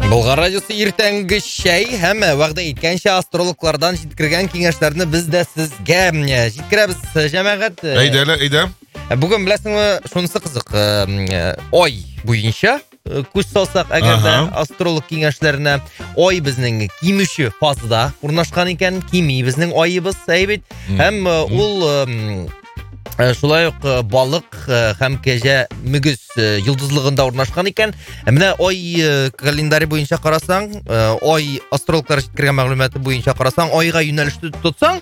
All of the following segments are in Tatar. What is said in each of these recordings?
Болгар радиосы ертеңгі шәй һәм вәгъдә иткәнчә астрологлардан җиткергән киңәшләрне без дә сезгә җиткерәбез, җәмәгать. Әйдә. Бүген беләсеңме, шунысы кызык. Ай буенча күз салсак, әгәр дә астролог киңәшләренә, ай безнең кимүче фазада урнашкан икән, кими безнең айыбыз, әйбит. Һәм ул шулай ук балык һәм кәҗә мөгез йолдызлыгында урнашкан икән. Менә ай календаре буенча карасаң, ай астрологлар җиткергән мәгълүматы буенча карасаң, айга юнәлеште тотсаң,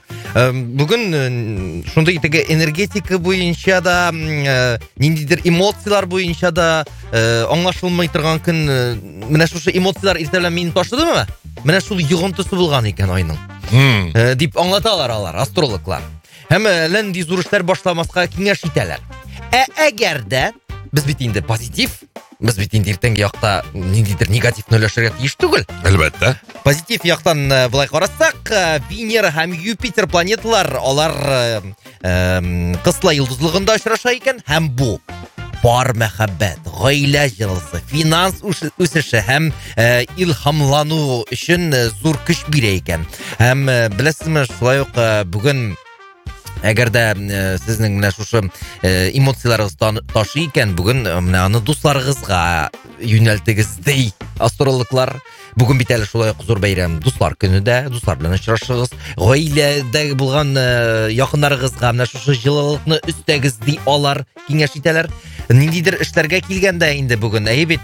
бүген шундый теге энергетика буенча да, ниндидер эмоциялар буенча да аңлашылмый торган көн, менә шушы эмоциялар иртәлән мине ташыдымы? Менә шул йогынтысы булган икән айның. Дип аңлаталар алар астрологлар. Һәм ләнди зур эшләр башламаска киңәш итәләр. Әгәр дә без бит инде позитив, без бит инде иртәнге якта ниндидер негативны өләшергә тиеш түгел. Әлбәттә. Позитив яктан булай карасак, Венера һәм Юпитер планеталар алар кысла йолдызлыгында очраша икән, һәм бу бар мәхәббәт, гаилә җылысы, финанс үсеше һәм илһамлану өчен зур көч бирә икән. Һәм беләсезме, шулай ук бүген әгәр дә сезнең менә шушы эмоцияларыгыз ташый икән, бүген менә аны дусларыгызга юнәлтегез ди астрологлар. Бүген бит әле шулай ук зур бәйрәм, дуслар көне дә, дуслар белән очрашыгыз. Гаиләдә булган якыннарыгызга менә шушы җылылыкны өстәгез ди алар, киңәш итәләр. Ниндидер эшләргә килгәндә инде бүген әйбит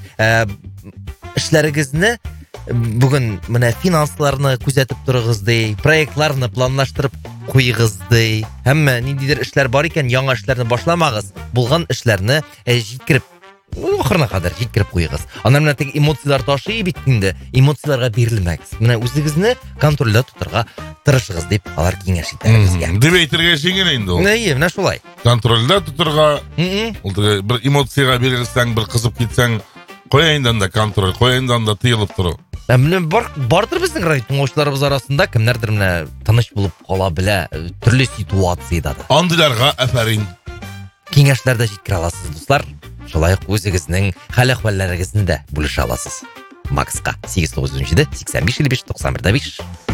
эшләрегезне бүген менә финансларны күзәтеп торыгыз ди, проектларны планлаштырып куйыгыз ди. Һәм ниндидер эшләр бар икән, яңа эшләрне башламагыз, булган эшләрне җиткереп ахырына кадәр җиткереп куйыгыз. Аннан менә теге эмоциялар ташый бит инде, эмоцияларга бирелмәгез. Менә үзегезне контрольдә тотарга тырышыгыз дип алар киңәш итәләр безгә. Дип әйтергә җиңел инде ул. Менә шулай. Контрольдә тотарга, ул бер эмоцияга бирелсәң, бер кызып китсәң, каяйындан да контроль, каяйындан да тыелып тору. Менә бардыр безнең радио тыңлаучыларыбыз арасында кемнәрдер менә тыныч булып кала белә, төрле ситуациядә. Андыйларга афәрин. Киңәшләрдә җиткерә аласыз, дуслар. Шулай ук үзегезнең хәл-әхвәлләрегезне дә бүлешә аласыз. Макска 897 85 55 91 5.